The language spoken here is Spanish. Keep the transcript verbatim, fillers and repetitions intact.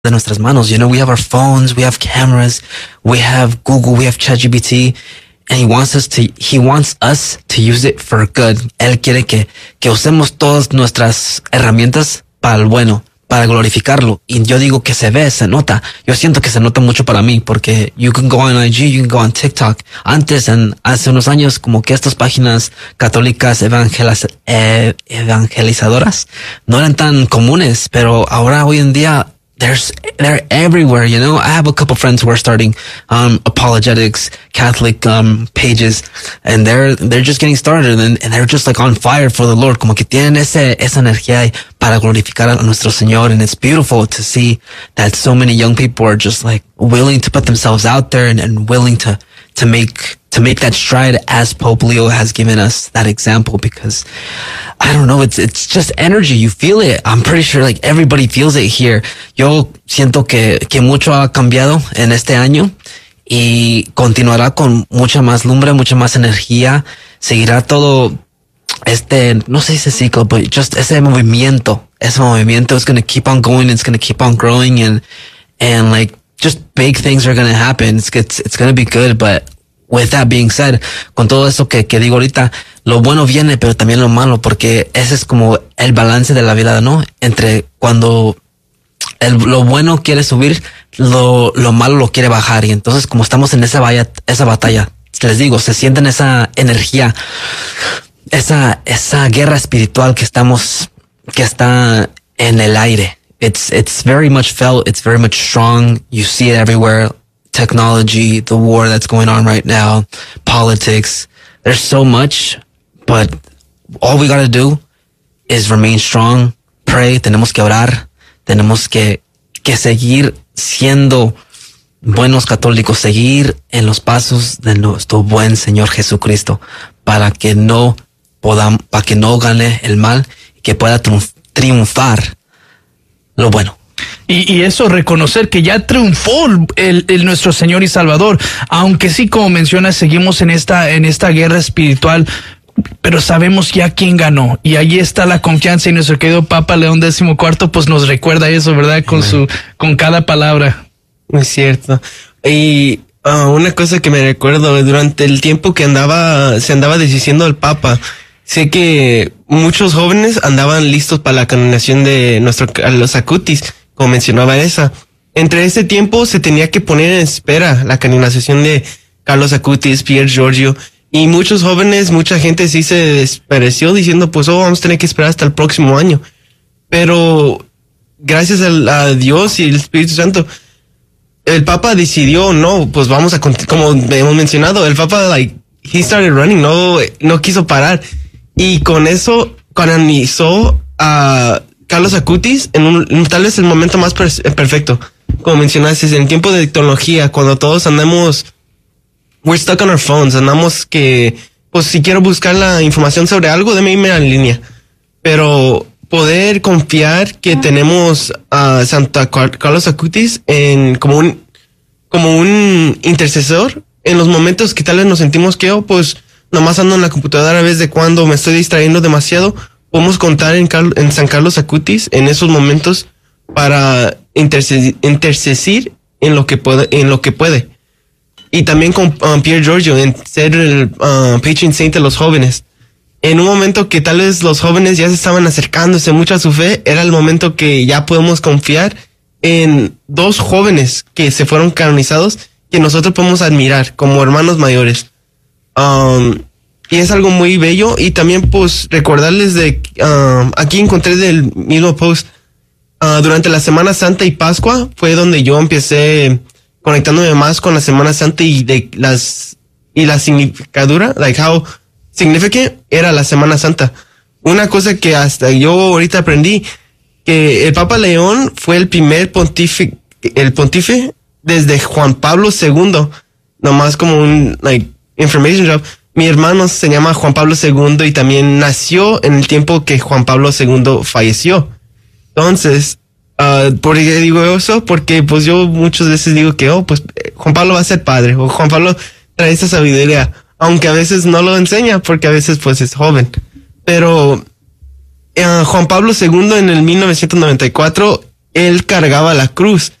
de nuestras manos. You know, we have our phones, we have cameras, we have Google, we have ChatGPT, and he wants us to, he wants us to use it for good. Él quiere que, que usemos todas nuestras herramientas para el bueno, para glorificarlo. Y yo digo que se ve, se nota. Yo siento que se nota mucho para mí, porque you can go on I G, you can go on TikTok. Antes, en, hace unos años, como que estas páginas católicas evangelas, eh, evangelizadoras no eran tan comunes, pero ahora, hoy en día, There's, they're everywhere, you know. I have a couple friends who are starting, um, apologetics, Catholic, um, pages, and they're, they're just getting started, and, and they're just like on fire for the Lord. Como que tienen ese, esa energía para glorificar a nuestro Señor. And it's beautiful to see that so many young people are just like willing to put themselves out there and, and willing to, to make, to make that stride, as Pope Leo has given us that example, because I don't know, it's, it's just energy. You feel it. I'm pretty sure like everybody feels it here. Yo siento que, que mucho ha cambiado en este año y continuará con mucha más lumbre, mucha más energía. Seguirá todo este, no sé si es ciclo, but just ese movimiento, ese movimiento is going to keep on going. It's going to keep on growing, and, and like, just big things are going to happen. It's, it's, it's going to be good. But with that being said, con todo eso que, que digo ahorita, lo bueno viene, pero también lo malo, porque ese es como el balance de la vida, ¿no? Entre cuando el, lo bueno quiere subir, lo, lo malo lo quiere bajar. Y entonces, como estamos en esa, vaya, esa batalla, les digo, se sienten esa energía, esa, esa guerra espiritual que estamos, que está en el aire. It's, it's very much felt. It's very much strong. You see it everywhere. Technology, the war that's going on right now, politics. There's so much, but all we gotta do is remain strong, pray. Tenemos que orar. Tenemos que, que seguir siendo buenos católicos, seguir en los pasos de nuestro buen Señor Jesucristo, para que no podamos, para que no gane el mal, que pueda triunf- triunfar lo bueno. Y, y eso, reconocer que ya triunfó el, el nuestro Señor y Salvador, aunque sí, como mencionas, seguimos en esta, en esta guerra espiritual, pero sabemos ya quién ganó, y ahí está la confianza, y nuestro querido Papa León decimocuarto pues nos recuerda eso, ¿verdad? Con su, con cada palabra. Es cierto. Y uh, una cosa que me recuerdo, durante el tiempo que andaba, se andaba deshiciendo el Papa, sé que muchos jóvenes andaban listos para la canonización de nuestro Carlos Acutis, como mencionaba esa. Entre ese tiempo se tenía que poner en espera la canonización de Carlos Acutis, Pier Giorgio, y muchos jóvenes, mucha gente sí se despereció diciendo, pues, oh, vamos a tener que esperar hasta el próximo año. Pero gracias a, a Dios y el Espíritu Santo, el Papa decidió, no, pues vamos a, como hemos mencionado, el Papa, like, he started running, no, no quiso parar. Y con eso canonizó a Carlos Acutis en un, tal vez el momento más per- perfecto. Como mencionaste, en el tiempo de tecnología, cuando todos andamos, we're stuck on our phones, andamos que, pues si quiero buscar la información sobre algo, déme irme en línea. Pero poder confiar que tenemos a Santa Car- Carlos Acutis en, como un, como un intercesor en los momentos que tal vez nos sentimos que, oh, pues, nomás ando en la computadora a veces de cuando me estoy distrayendo demasiado. Podemos contar en, Car- en San Carlos Acutis en esos momentos para interced- intercesir en lo que puede, en lo que puede. Y también con um, Pier Giorgio en ser el uh, patron saint de los jóvenes. En un momento que tal vez los jóvenes ya se estaban acercándose mucho a su fe, era el momento que ya podemos confiar en dos jóvenes que se fueron canonizados, que nosotros podemos admirar como hermanos mayores. Um, y es algo muy bello. Y también pues recordarles de um, aquí encontré del mismo post, uh, durante la Semana Santa y Pascua fue donde yo empecé conectándome más con la Semana Santa y de las y la significadura, like how significant era la Semana Santa. Una cosa que hasta yo ahorita aprendí, que el Papa León fue el primer pontífice, el pontífice desde Juan Pablo segundo, nomás como un like information job. Mi hermano se llama Juan Pablo segundo y también nació en el tiempo que Juan Pablo segundo falleció. Entonces, uh, ¿por qué digo eso? Porque pues yo muchas veces digo que, oh, pues Juan Pablo va a ser padre, o Juan Pablo trae esa sabiduría, aunque a veces no lo enseña porque a veces pues es joven. Pero uh, Juan Pablo segundo en el mil novecientos noventa y cuatro Él cargaba la cruz.